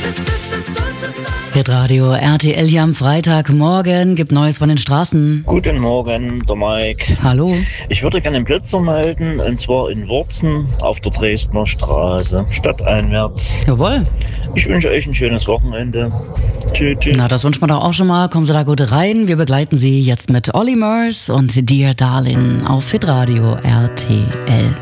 Hitradio RTL hier am Freitagmorgen. Gibt Neues von den Straßen. Guten Morgen, der Mike. Hallo. Ich würde gerne einen Blitzer melden, und zwar in Wurzen auf der Dresdner Straße, stadteinwärts. Jawohl. Ich wünsche euch ein schönes Wochenende. Tschüss. Na, das wünscht man doch auch schon mal. Kommen Sie da gut rein. Wir begleiten Sie jetzt mit Olly Murs und Dear Darling auf Hitradio RTL.